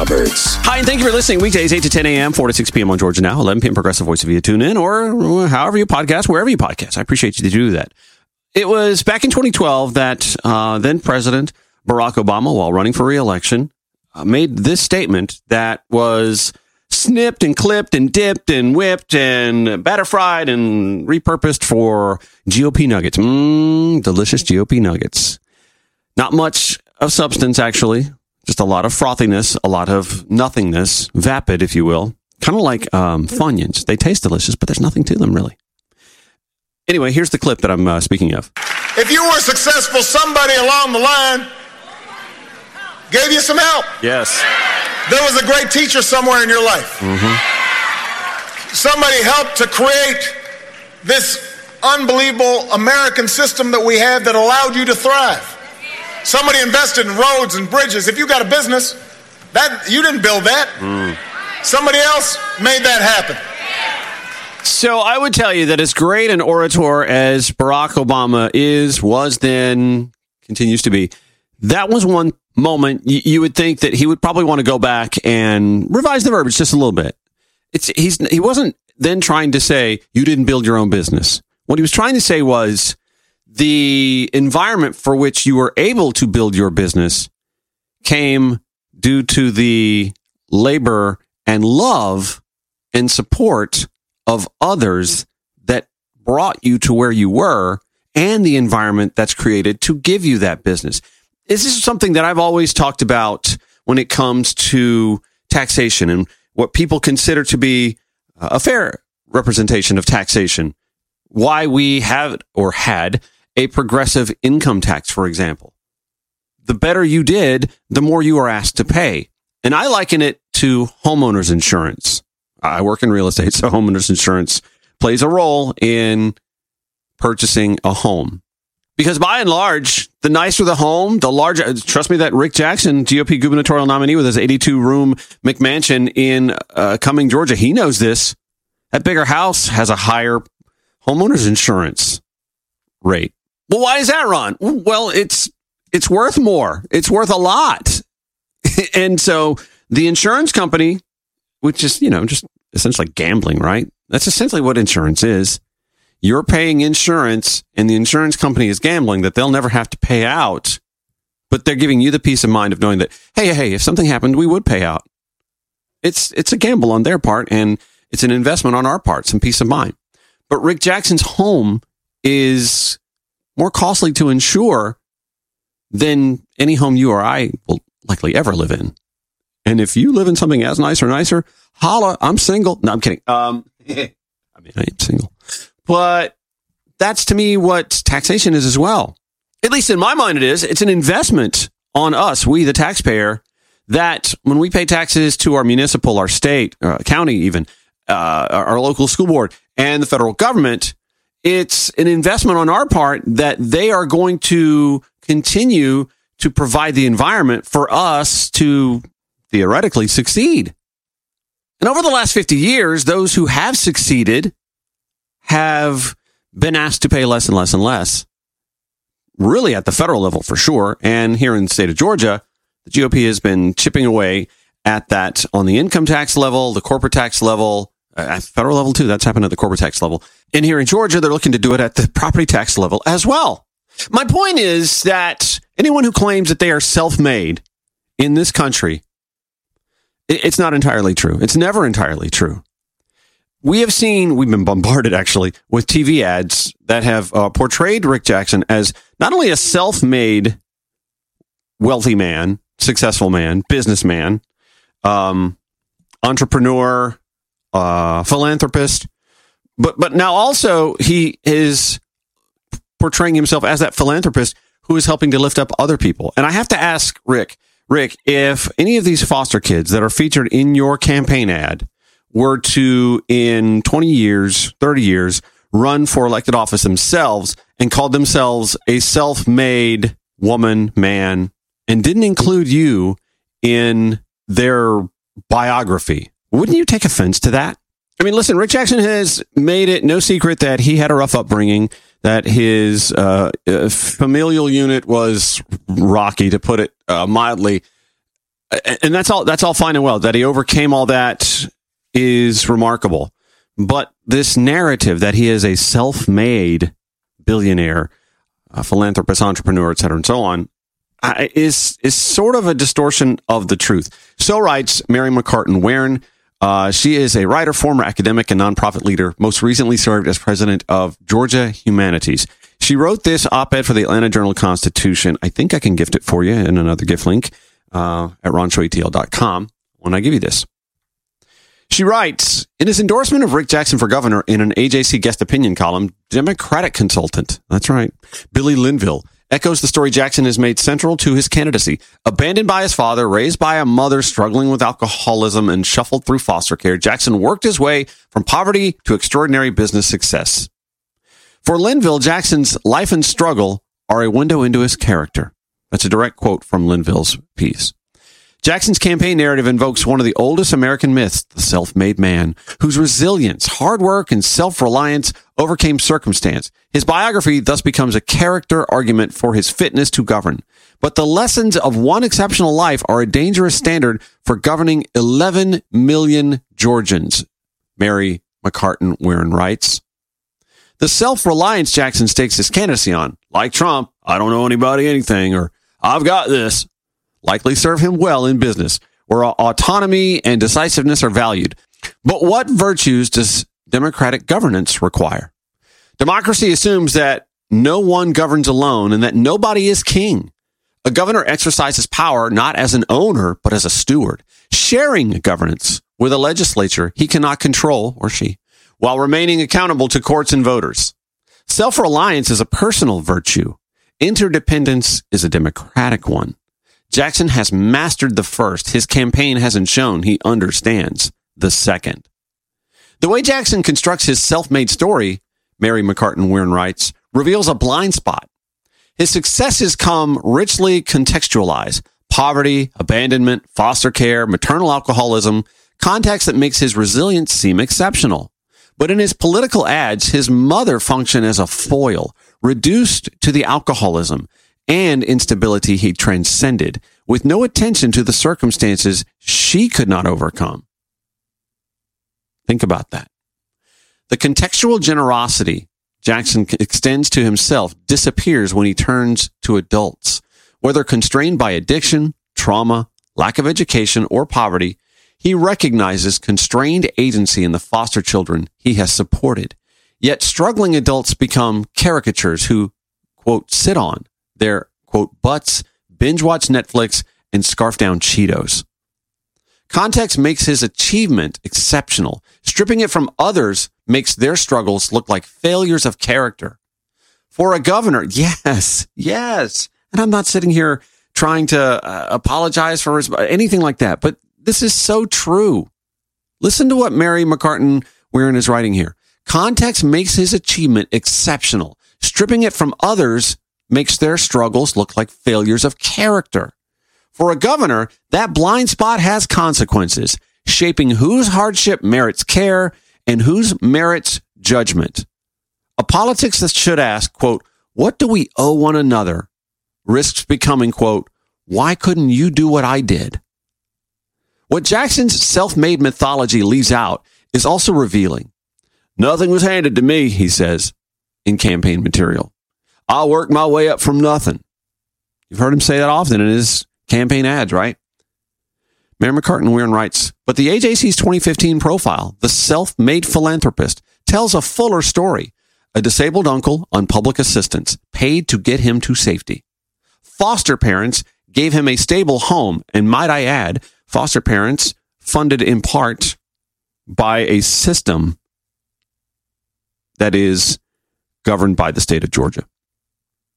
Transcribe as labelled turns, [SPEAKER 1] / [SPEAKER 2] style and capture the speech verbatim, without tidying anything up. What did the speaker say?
[SPEAKER 1] Roberts.
[SPEAKER 2] Hi, and thank you for listening. Weekdays, eight to ten a.m., four to six p.m. on Georgia Now, eleven p.m. Progressive Voice via TuneIn, or however you podcast, wherever you podcast. I appreciate you to do that. It was back in twenty twelve that uh, then President Barack Obama, while running for re-election, uh, made this statement that was snipped and clipped and dipped and whipped and batter fried and repurposed for G O P nuggets. Mmm, delicious G O P nuggets. Not much of substance, actually. Just a lot of frothiness, a lot of nothingness, vapid, if you will. Kind of like um, Funyuns. They taste delicious, but there's nothing to them, really. Anyway, here's the clip that I'm uh, speaking of.
[SPEAKER 3] If you were successful, somebody along the line gave you some help.
[SPEAKER 2] Yes.
[SPEAKER 3] There was a great teacher somewhere in your life.
[SPEAKER 2] Mm-hmm.
[SPEAKER 3] Somebody helped to create this unbelievable American system that we have that allowed you to thrive. Somebody invested in roads and bridges. If you got a business, that you didn't build that.
[SPEAKER 2] Mm.
[SPEAKER 3] Somebody else made that happen.
[SPEAKER 2] So I would tell you that as great an orator as Barack Obama is, was then, continues to be, that was one moment you, you would think that he would probably want to go back and revise the verbiage just a little bit. It's he's he wasn't then trying to say you didn't build your own business. What he was trying to say was the environment for which you were able to build your business came due to the labor and love and support of others that brought you to where you were and the environment that's created to give you that business. This is something that I've always talked about when it comes to taxation and what people consider to be a fair representation of taxation. Why we have or had a progressive income tax, for example. The better you did, the more you are asked to pay. And I liken it to homeowners insurance. I work in real estate, so homeowners insurance plays a role in purchasing a home. Because by and large, the nicer the home, the larger, trust me that Rick Jackson, G O P gubernatorial nominee with his eighty-two room McMansion in uh, Cumming, Georgia, he knows this. That bigger house has a higher homeowners insurance rate. Well, why is that, Ron? Well, it's it's worth more. It's worth a lot. And so the insurance company, which is, you know, just essentially gambling, right? That's essentially what insurance is. You're paying insurance and the insurance company is gambling that they'll never have to pay out, but they're giving you the peace of mind of knowing that, hey, hey, if something happened, we would pay out. It's it's a gamble on their part and it's an investment on our part, some peace of mind. But Rick Jackson's home is more costly to insure than any home you or I will likely ever live in. And if you live in something as nice or nicer, holla, I'm single. No, I'm kidding. Um, I mean, I am single. But that's to me what taxation is as well. At least in my mind it is. It's an investment on us, we the taxpayer, that when we pay taxes to our municipal, our state, uh, county even, uh, our local school board, and the federal government, it's an investment on our part that they are going to continue to provide the environment for us to theoretically succeed. And over the last fifty years, those who have succeeded have been asked to pay less and less and less, really at the federal level for sure. And here in the state of Georgia, the G O P has been chipping away at that on the income tax level, the corporate tax level, at the federal level too. That's happened at the corporate tax level. And here in Georgia, they're looking to do it at the property tax level as well. My point is that anyone who claims that they are self-made in this country, it's not entirely true. It's never entirely true. We have seen, we've been bombarded actually with T V ads that have uh, portrayed Rick Jackson as not only a self-made wealthy man, successful man, businessman, um, entrepreneur, uh, philanthropist, but but now also he is portraying himself as that philanthropist who is helping to lift up other people. And I have to ask Rick, Rick, if any of these foster kids that are featured in your campaign ad were to, in twenty years, thirty years, run for elected office themselves and called themselves a self-made woman, man, and didn't include you in their biography, wouldn't you take offense to that? I mean, listen, Rick Jackson has made it no secret that he had a rough upbringing, that his uh, uh, familial unit was rocky, to put it uh, mildly. And that's all, that's all fine and well. That he overcame all that is remarkable. But this narrative that he is a self-made billionaire, a philanthropist, entrepreneur, et cetera, and so on, uh, is is sort of a distortion of the truth. So writes Mary McCartan Warren. Uh, she is a writer, former academic, and nonprofit leader, most recently served as president of Georgia Humanities. She wrote this op-ed for the Atlanta Journal-Constitution. I think I can gift it for you in another gift link uh, at ron show a t l dot com when I give you this. She writes, in his endorsement of Rick Jackson for governor in an A J C guest opinion column, Democratic consultant, that's right, Billy Linville, echoes the story Jackson has made central to his candidacy. Abandoned by his father, raised by a mother struggling with alcoholism, and shuffled through foster care, Jackson worked his way from poverty to extraordinary business success. For Linville, Jackson's life and struggle are a window into his character. That's a direct quote from Linville's piece. Jackson's campaign narrative invokes one of the oldest American myths, the self-made man, whose resilience, hard work, and self-reliance overcame circumstance. His biography thus becomes a character argument for his fitness to govern. But the lessons of one exceptional life are a dangerous standard for governing eleven million Georgians, Mary McCartan Warren writes. The self-reliance Jackson stakes his candidacy on, like Trump, I don't know anybody anything, or I've got this, likely serve him well in business, where autonomy and decisiveness are valued. But what virtues does democratic governance require? Democracy assumes that no one governs alone and that nobody is king. A governor exercises power not as an owner, but as a steward, sharing governance with a legislature he cannot control, or she, while remaining accountable to courts and voters. Self-reliance is a personal virtue. Interdependence is a democratic one. Jackson has mastered the first. His campaign hasn't shown he understands the second. The way Jackson constructs his self-made story, Mary McCartan Warren writes, reveals a blind spot. His successes come richly contextualized. Poverty, abandonment, foster care, maternal alcoholism, context that makes his resilience seem exceptional. But in his political ads, his mother functioned as a foil, reduced to the alcoholism and instability he transcended, with no attention to the circumstances she could not overcome. Think about that. The contextual generosity Jackson extends to himself disappears when he turns to adults. Whether constrained by addiction, trauma, lack of education, or poverty, he recognizes constrained agency in the foster children he has supported. Yet struggling adults become caricatures who, quote, sit on their, quote, butts, binge watch Netflix, and scarf down Cheetos. Context makes his achievement exceptional. Stripping it from others makes their struggles look like failures of character. For a governor, yes, yes. And I'm not sitting here trying to uh, apologize for his, anything like that, but this is so true. Listen to what Mary McCartan Warren is writing here. Context makes his achievement exceptional. Stripping it from others makes their struggles look like failures of character. For a governor, that blind spot has consequences, shaping whose hardship merits care and whose merits judgment. A politics that should ask, quote, what do we owe one another, risks becoming, quote, why couldn't you do what I did? What Jackson's self-made mythology leaves out is also revealing. Nothing was handed to me, he says, in campaign material. I'll work my way up from nothing. You've heard him say that often in his campaign ads, right? Mary McCartan Warren writes, but the A J C's twenty fifteen profile, The Self-Made Philanthropist, tells a fuller story. A disabled uncle on public assistance paid to get him to safety. Foster parents gave him a stable home, and might I add, foster parents funded in part by a system that is governed by the state of Georgia.